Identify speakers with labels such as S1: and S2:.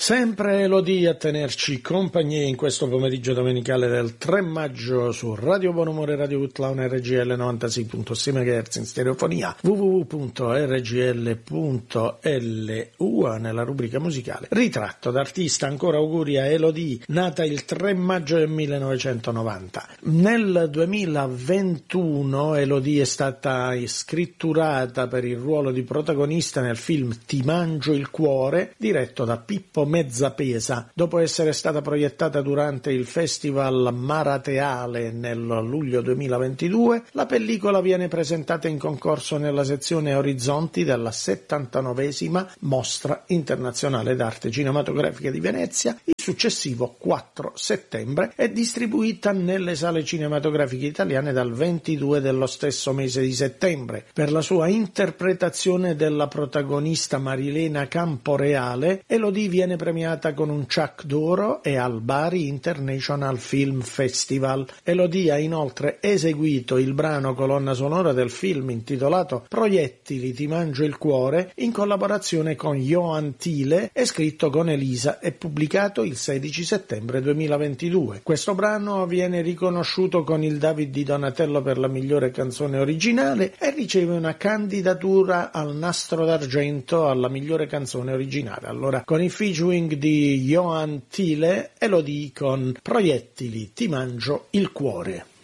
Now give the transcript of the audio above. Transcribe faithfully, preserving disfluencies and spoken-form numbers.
S1: Sempre Elodie a tenerci compagnia in questo pomeriggio domenicale del tre maggio su Radio Buonumore, Radio Cutlaun, R G L novantasei virgola sei megahertz in stereofonia, w w w punto r g l punto l u nella rubrica musicale. Ritratto d'artista, ancora auguri a Elodie, nata il tre maggio del millenovecentonovanta. Nel duemilaventuno Elodie è stata scritturata per il ruolo di protagonista nel film Ti mangio il cuore, diretto da Pippo Mezzapesa. Dopo essere stata proiettata durante il Festival Marateale nel luglio duemilaventidue, la pellicola viene presentata in concorso nella sezione Orizzonti della settantanovesima Mostra Internazionale d'Arte Cinematografica di Venezia. Il successivo quattro settembre è distribuita nelle sale cinematografiche italiane dal ventidue dello stesso mese di settembre. Per la sua interpretazione della protagonista Marilena Camporeale, Elodie viene premiata con un Ciak d'Oro e al Bari International Film Festival. Elodie ha inoltre eseguito il brano colonna sonora del film intitolato Proiettili, ti mangio il cuore, in collaborazione con Johan Thiele e scritto con Elisa e pubblicato il sedici settembre duemilaventidue. Questo brano viene riconosciuto con il David di Donatello per la migliore canzone originale e riceve una candidatura al Nastro d'Argento alla migliore canzone originale. Allora, con il featuring di Johan Thiele, Elodie con Proiettili, ti mangio il cuore.